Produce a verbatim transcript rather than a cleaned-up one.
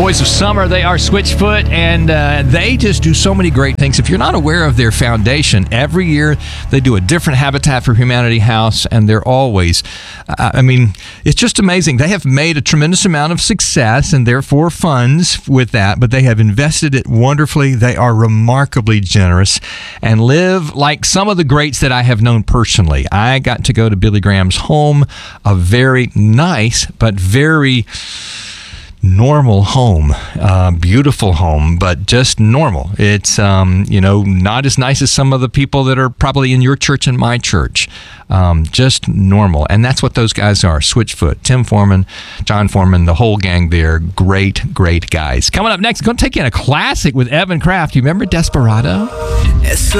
Boys of Summer, they are Switchfoot, and uh, they just do so many great things. If you're not aware of their foundation, every year they do a different Habitat for Humanity house, and they're always, uh, I mean, it's just amazing. They have made a tremendous amount of success and therefore funds with that, but they have invested it wonderfully. They are remarkably generous and live like some of the greats that I have known personally. I got to go to Billy Graham's home, a very nice but very normal home, uh, beautiful home, but just normal. It's, um, you know, not as nice as some of the people that are probably in your church and my church. Um, just normal. And that's what those guys are. Switchfoot, Tim Foreman, John Foreman, the whole gang there. Great, great guys. Coming up next, going to take you in a classic with Evan Kraft. You remember Desperado?